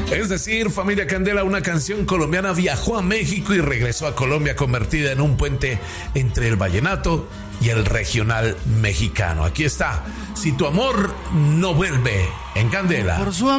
Es decir, familia Candela, una canción colombiana viajó a México y regresó a Colombia convertida en un puente entre el vallenato y el regional mexicano. Aquí está, Si tu amor no vuelve, en Candela. Por su